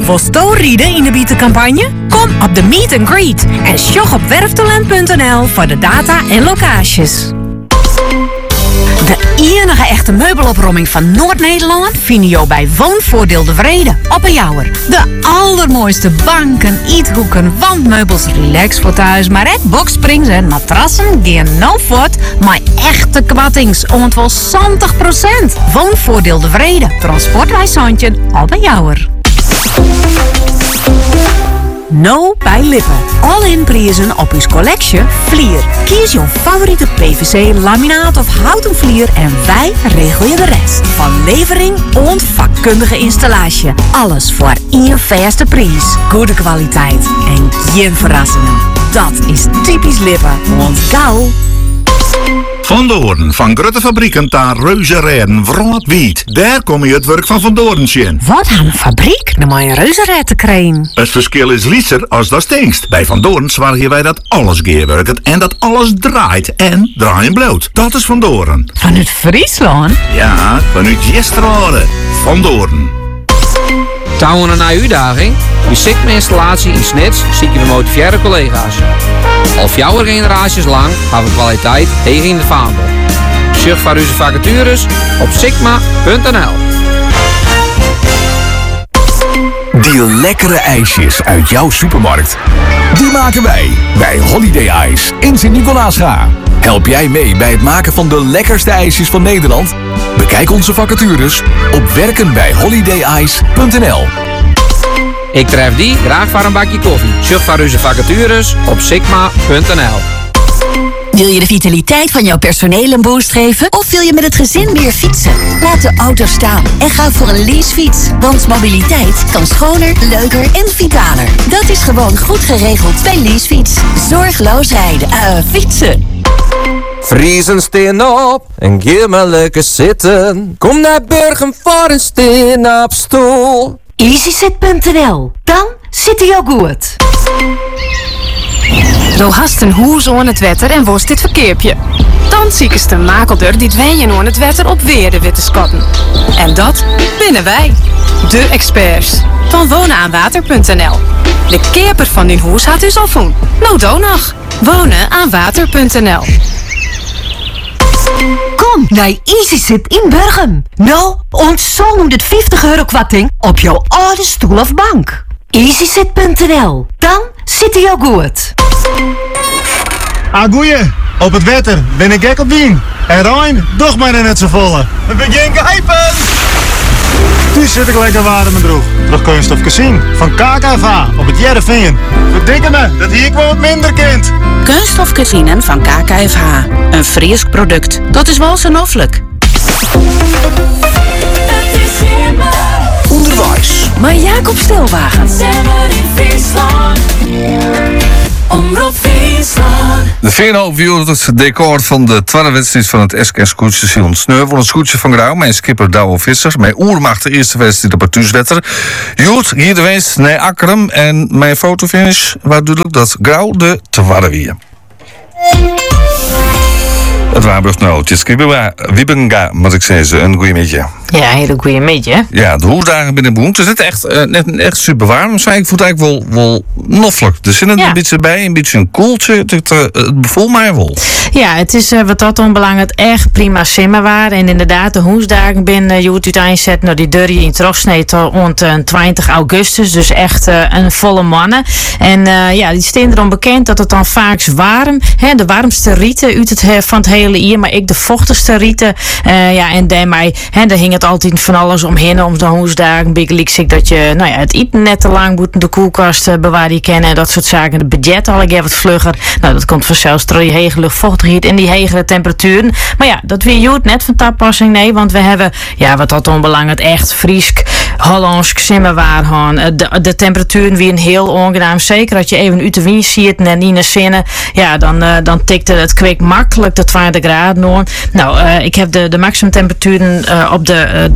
Wil sto rieden in de bietencampagne? Kom op de Meet and Greet en sjog op werftalent.nl voor de data en locaties. De enige echte meubelopruiming van Noord-Nederland vind je bij Woonvoordeel de Vrede op een Jouwer. De allermooiste banken, eethoeken, wandmeubels, relax voor thuis, maar ook boxsprings en matrassen gaan nou voort, maar echte kwattings, om het wel 60%. Woonvoordeel de Vrede, transportwijzandje op een Jouwer. No bij Lippen. All-in prijzen op uw collectie vlier. Kies jouw favoriete PVC, laminaat of houten vlier en wij regelen je de rest. Van levering en vakkundige installatie. Alles voor één vaste prijs. Goede kwaliteit en geen verrassingen. Dat is typisch Lippen. Want gauw. Van Doorn, van grote fabrieken naar reuzenrijden, Wrootwiet. Daar kom je het werk van Doorn zien. Wat aan een fabriek? Dan moet je een reuzenrijden te krijgen. Het verschil is lieser als dat stinkt. Bij Van Doorn zorgen wij dat alles geerwerkt en dat alles draait en draaien bloot. Dat is Van Doorn. Vanuit Friesland? Ja, vanuit Jesterode. Van Doorn. Touwen een uitdaging? Je ziet mijn installatie in Snits, zie je gemotiveerde collega's. Al 4 generaties lang hebben we kwaliteit tegen in de vaandel. Surf voor onze vacatures op sigma.nl. Die lekkere ijsjes uit jouw supermarkt, die maken wij bij Holiday Ice in Sint-Nicolaasga. Help jij mee bij het maken van de lekkerste ijsjes van Nederland? Bekijk onze vacatures op werkenbijholidayis.nl. Ik tref die graag voor een bakje koffie. Surf voor onze vacatures op sigma.nl. Wil je de vitaliteit van jouw personeel een boost geven? Of wil je met het gezin meer fietsen? Laat de auto staan en ga voor een leasefiets. Want mobiliteit kan schoner, leuker en vitaler. Dat is gewoon goed geregeld bij Leasefiets. Zorgeloos rijden. Fietsen. Vriezen steen op en geef maar lekker zitten. Kom naar Burgum voor een steen op stoel. EasySit.nl. Dan zit hij ook goed. Zo hast een hoes aan het wetter en worst dit verkeerpje. Dan ziekest de makelder die dweenjen aan het wetter op weer de witte skotten. En dat binnen wij, de experts van wonenaanwater.nl. De keeper van uw hoes had u al voen. Nou dan nog. Wonenaanwater.nl. Kom naar EasySit in Burgum. Nou, ontzo'n €50 kwatting op jouw oude stoel of bank. EasySit.nl. Dan zit hij ook goed. Goeie, op het wetter ben ik gek op wien. En Rijn, doch maar net zo volle. We beginnen geheipen! Nu zit ik lekker warm en droog. Terug Kunststof Casino van KKV op het Jereveen. Verdikke me, dat hier ik wel wat minder kind. Kunststof Casino van KKFH. Een Fries product. Dat is wel zo noffelijk. Onderwijs. Maar Jacob Stelwagen. De Veenhoop wil het decor van de tweede wedstrijd van het SK Scootjestation Sneuvel. Een scootje van Grauw, mijn skipper Douwe Vissers. Mijn oermacht de eerste wedstrijd op het thuiswetter. Joet, hier de winst naar Akkerum. En mijn fotofinish waar duidelijk dat Grauw de tweede weer. Het Waarbrug nou, Tjitske Wiebenga, moet ik zeggen, een goeie beetje. Ja, een hele goeie beetje. Ja, de hoesdagen binnen behoemd. Het is net echt super warm. Maar ik voel het eigenlijk wel noffelijk. Er zit een beetje bij, een beetje een koeltje. Het bevalt mij wel. Ja, het is wat dat onbelangrijk echt prima simmerwaar. En inderdaad, de hoesdagen binnen je het uiteindelijk nou, die deur in Trochsneet rond 20 augustus. Dus echt een volle mannen. En die staan erom bekend dat het dan vaak warm. De warmste rieten uit van het hele jaar. Maar ik de vochtigste rieten. En daarmee daar hing het altijd van alles omheen. Om de hoesdagen. Big ik dat je het eten net te lang moet de koelkast bewaren kennen. En dat soort zaken. De budget al even wat vlugger. Nou, dat komt vanzelfs door die hege luchtvochtigheid en die hegere temperaturen. Maar ja, dat weer Joet net van toepassing. Nee, want we hebben, wat dat onbelangrijk, echt Friesk, Hollands, simmerwaar gaan. De temperaturen weer heel ongenaam. Zeker als je even uit de wind ziet en niet naar zinnen. Ja, dan tikte het kwik makkelijk de 32 22 graden hoor. Nou, ik heb de maximumtemperaturen op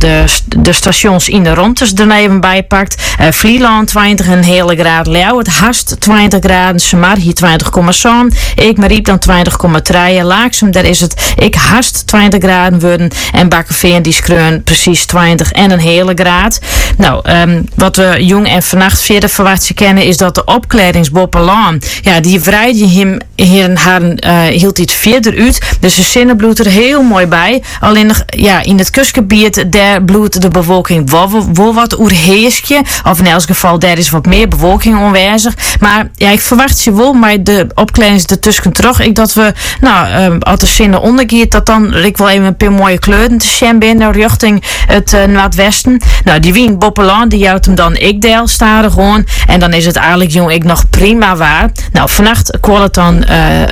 de stations in de rondtes er even bijpakt. Vlieland 20 en hele graad. Leeuwen, Hast 20 graden. Samar hier 20,7. Ik Mariep dan 20,3. Laaksum, daar is het ik Hast 20 graden worden. En Bakkeveen die skreun precies 20 en een hele graad. Nou, wat we jong en vannacht verder verwachten kennen is dat de opkledingsboppelaan, ja, die vrijde hem hier en haar hield iets verder uit. Dus de zinnenbloed er heel mooi bij. Alleen nog, ja, in het kustgebied, daar bloedt de bevolking wel wat oerheerskje. Of in elk geval, daar is wat meer bevolking aanwezig. Maar ja, ik verwacht ze wel, maar de opkleding ertussen terug. Ik dat we, als de zinnen ondergeet, dat dan ik wel even een paar mooie kleuren te zien binnen richting het noordwesten. Nou, die wien boppelaan, die houdt hem dan ik deel staan gewoon. En dan is het eigenlijk, jong, ik nog prima waar. Nou, vannacht kwam het dan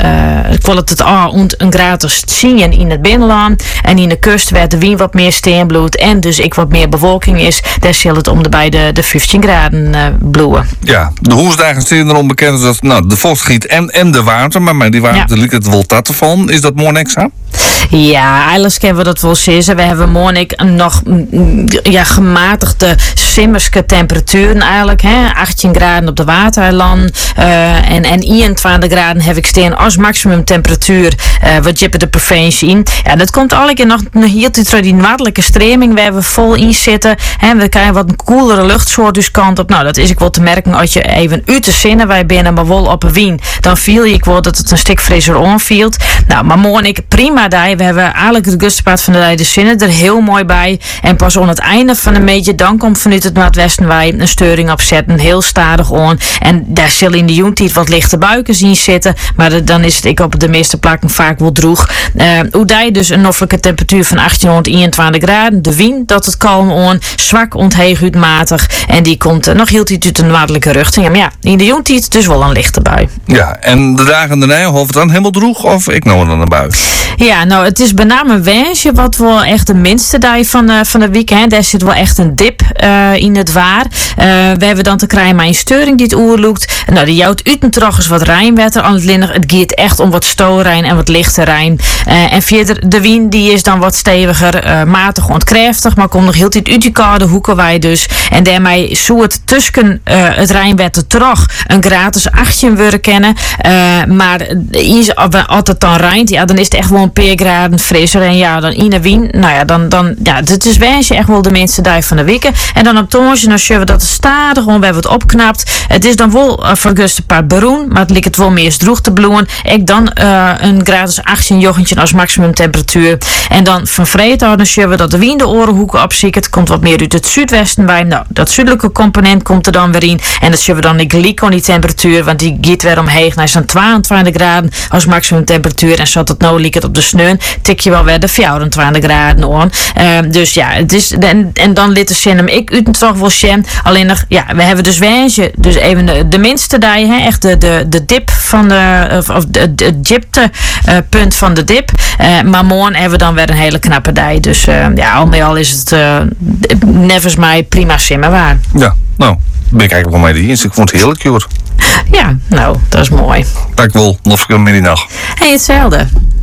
het een gratis zien in het binnenland. En in de kust werd de wien wat meer steenbloed. En dus ik wat meer bevolking is. Daar zal het om de 15 graden bloeien. Ja, de hoesdagen zijn erom bekend dat de vochtigheid en de water. Maar die water lijkt het wel dat van. Is dat mooi niks aan? Ja, eigenlijk kunnen we dat wel zeggen. We hebben morgen nog gematigde simmerske temperaturen eigenlijk. 18 graden op de waterland. En 21 graden heb ik staan als maximumtemperatuur. Wat je de provincie in. Ja, dat komt eigenlijk nog hier door die noordelijke stroming waar we vol in zitten. We krijgen wat een koelere luchtsoort dus kant op. Nou, dat is ik wel te merken als je even uit de zinnen wij binnen maar wel op een wien. Dan viel ik wel dat het een stuk frisser aanvielt. Nou, maar morgen prima daar. We hebben eigenlijk het gustpaard van de zinnen er heel mooi bij. En pas aan het einde van de meetje, dan komt vanuit het noordwesten wij een steuring opzetten. Heel stadig aan. En daar zullen in de joentijd wat lichte buiken zien zitten. Maar dan is het ik op de meeste plakken vaak wel droeg. Hoe daar dus een noffelijke temperatuur van 1821 graden. De wind dat het kalm aan. Zwak ontheeg uitmatig. En die komt nog heel tijd uit de noordelijke richting. Ja, maar ja, in de joentijd dus wel een lichte bui. Ja, en de dagen daarna, of het dan helemaal droeg of ik nou dan een bui? Ja, nou, het is met name Wensje wat wel echt de minste dag van de week. Hè. Daar zit wel echt een dip in het waar. We hebben dan te krijgen maar een steuring die het oerloekt. Nou, die jouwt uit terug eens wat rijnwetter aan het linnen. Het gaat echt om wat stoorijn en wat lichte rijn. En verder, de wind die is dan wat steviger, matig ontkrachtig, maar komt nog heel tijd uit die koude hoeken wij dus. En daarmee zou het tussen het rijnwetter terug een gratis 18 worden kennen. Maar als het dan rijnt, ja, dan is het echt wel een paar graden frisser. En ja, dan in de wind, nou ja, dan het is Wensje echt wel de minste dag van de weken. En dan op Tonsje, dan zullen we dat stadig gewoon, we hebben het opknapt. Het is dan wel van Guste Paard Beroen, maar het lijkt het wel meer droeg te bloeien. Ik dan een gratis 18 jochentje als maximumtemperatuur. En dan van Vreethout, dan zullen we dat de wind de orenhoeken opzieken. Het komt wat meer uit het zuidwesten bij. Nou, dat zuidelijke component komt er dan weer in. En dat zullen we dan de gelijk die temperatuur, want die gaat weer omheen naar zo'n 22 graden als maximumtemperatuur. En zo dat nou lijkt het op de sneun, tik je wel weer de 24 graden aan. Dus ja, het is, en dan liet de zin ik uit toch wel zien. Alleen nog, ja, we hebben dus Wensje, dus even de minste dag, echt de dip van of de diepte punt van de dip. Maar morgen hebben we dan weer een hele knappe dag. Dus ja, al met al is het nevens mij prima simmerwaar. Ja, nou, ben ik eigenlijk wel mee eens. Ik vond het heerlijk, Jord. Ja, nou, dat is mooi. Dank wel, nog een middag. Hey, hetzelfde.